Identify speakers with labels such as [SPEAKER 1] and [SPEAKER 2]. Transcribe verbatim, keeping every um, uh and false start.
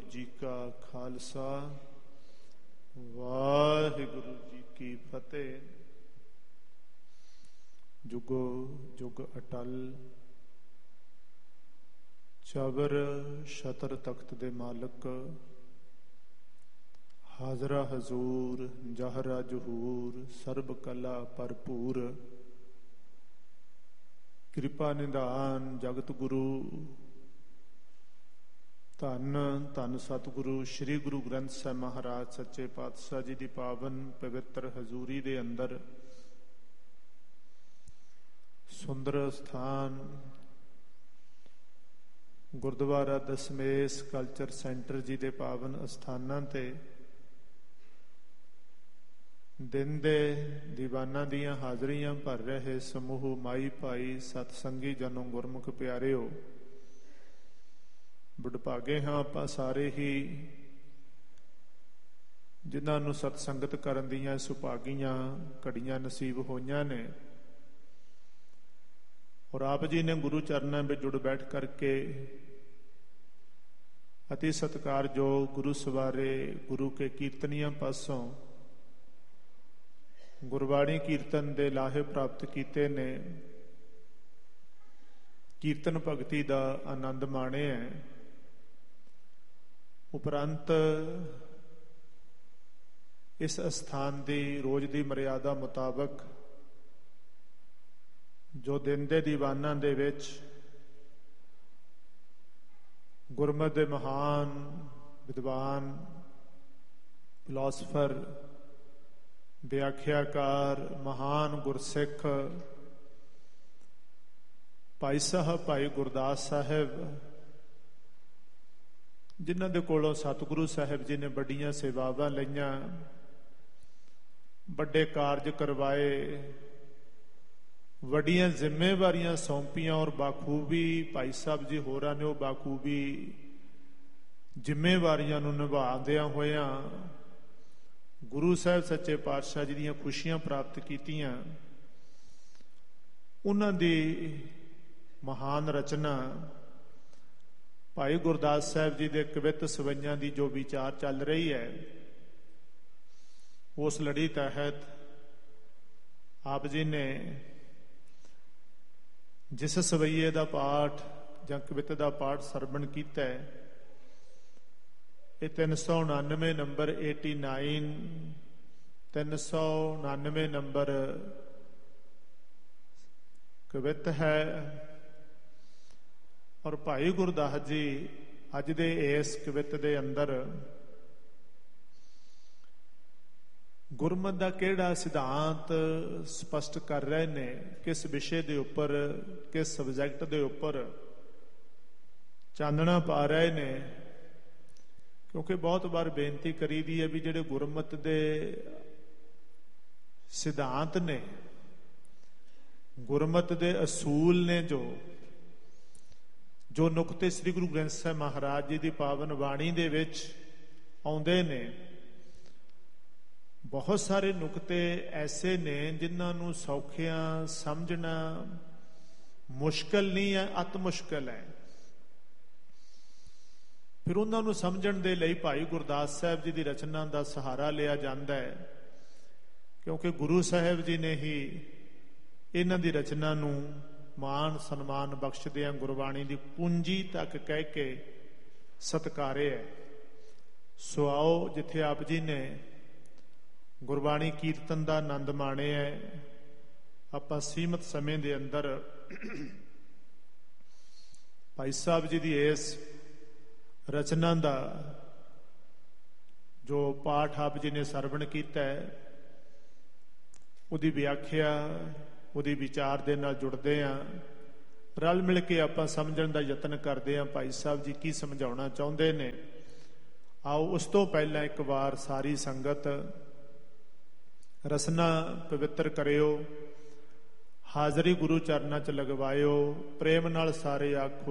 [SPEAKER 1] जी का खालसा वाहिगुरु जी की फतेह। जुगो जुग अटल चबर छतर तख्त दे मालक हाजरा हजूर जहरा जहूर सर्ब कला भरपूर कृपा निधान जगत गुरु धन धन सतगुरु श्री गुरु ग्रंथ साहिब महाराज सच्चे पातशाह जी की पावन पवित्र हजूरी दे अंदर सुंदर स्थान गुरुद्वारा दशमेश कल्चर सेंटर जी के पावन अस्थानां ते दिन दे दीवाना दियां हाजरियां भर रहे समूह माई भाई सतसंगी जनों गुरमुख प्यारिओ, बड़भागे हाँ आपां सारे ही जिन्हां नूं सतसंगत करन दियां सुभागीआं घड़ियां नसीब होईआं ने और आप जी ने गुरु चरनां में जुड़ बैठ करके अति सत्कारयोग गुरु सवारे गुरु के कीर्तनियां पासों गुरबाणी कीर्तन दे लाहे प्राप्त कीते ने, कीर्तन भगती दा आनंद माणे है। उपरंत इस स्थान की रोज की मर्यादा मुताबक जो दिन दे दीवाना दे विच गुरमत दे महान विद्वान फिलोसफर व्याख्याकार महान गुरसिख भाई साहब भाई गुरदास साहिब जिन्हां दे कोलों सतगुरु साहिब जी ने बड़ियां सेवावां लईआं, बड़े कारज करवाए, वड्डियां जिम्मेवारियां सौंपियां और बाखूबी भाई साहब जी होरां ने बाखूबी जिम्मेवारियां नूं निभाउंदियां होइआं गुरु साहिब सच्चे पातशाह जी दीयां खुशियां प्राप्त कीतियां। उन्हां दी महान रचना भाई गुरदास साहिब जी दे कवित सवैयां दी जो विचार चल रही है, उस लड़ी तहत आप जी ने जिस सवैये का पाठ जां कविता का पाठ सरवण किया है, ये तीन सौ उनानवे नंबर एटी नाइन तीन सौ उनानवे नंबर कवित है। और भाई गुरदास जी अज दे इस कवित दे अंदर गुरमत दा केड़ा सिद्धांत स्पष्ट कर रहे ने, किस विषय दे उपर किस सबजैक्ट दे उपर चानना पा रहे ने। क्योंकि बहुत बार बेनती करी दी है भी जिहड़े गुरमत दे सिद्धांत ने, गुरमत दे असूल ने, जो जो नुकते श्री गुरु ग्रंथ साहिब महाराज जी की पावन बाणी दे विच आउंदे ने, बहुत सारे नुकते ऐसे ने जिन्हां नूं सौखियां समझना मुश्किल नहीं है, अत मुश्किल है। फिर उन्हां नूं समझण दे लई भाई गुरदास साहिब जी की रचना का सहारा लिया जाता है, क्योंकि गुरु साहिब जी ने ही इन्हां दी रचना नूं मान सन्मान बख्शदियां गुरबाणी की पूंजी तक कह के सत्कारे है। सो आओ जिथे आप जी ने गुरबाणी कीर्तन का आनंद माणे है, आपां सीमित समय के अंदर भाई साहब जी की इस रचना का जो पाठ आप जी ने सरवण किया है, उहदी व्याख्या उहदी विचार दे नाल जुड़दे हां, रल मिल के आपां समझण दा यतन करदे हां भाई साहब जी की समझाउणा चाहुंदे ने। आओ उस तो पहला एक बार सारी संगत रसना पवित्र करियो, हाजरी गुरु चरनां च लगवायो, प्रेम नाल सारे आखो